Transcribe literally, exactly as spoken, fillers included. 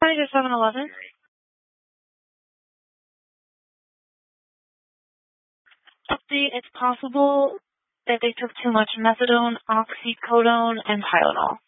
Manager seven eleven. Update, it's possible that they took too much methadone, oxycodone, and Tylenol.